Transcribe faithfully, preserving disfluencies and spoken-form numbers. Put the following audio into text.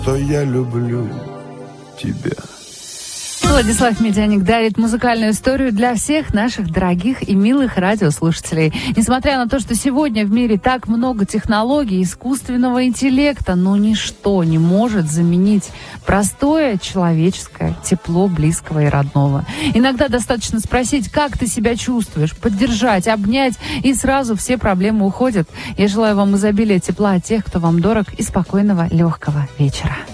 что я люблю тебя. Владислав Медяник дарит музыкальную историю для всех наших дорогих и милых радиослушателей. Несмотря на то, что сегодня в мире так много технологий, искусственного интеллекта, но ничто не может заменить простое человеческое тепло близкого и родного. Иногда достаточно спросить, как ты себя чувствуешь, поддержать, обнять, и сразу все проблемы уходят. Я желаю вам изобилия тепла от тех, кто вам дорог, и спокойного, легкого вечера.